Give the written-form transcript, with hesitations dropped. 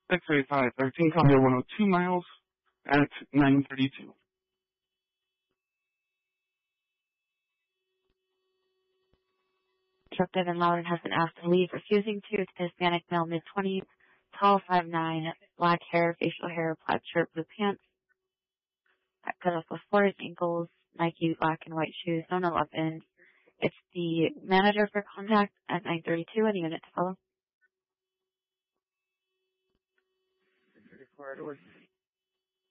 X-ray 513, call here 102 miles at 9:32. Truck Devin Loudon has been asked to leave, refusing to. It's Hispanic male, mid-20s, tall, 5'9", black hair, facial hair, plaid shirt, blue pants. That cut off before his ankles, Nike black and white shoes, no 11. It's the manager for contact at 9:32 and the unit to follow. 34 Edward.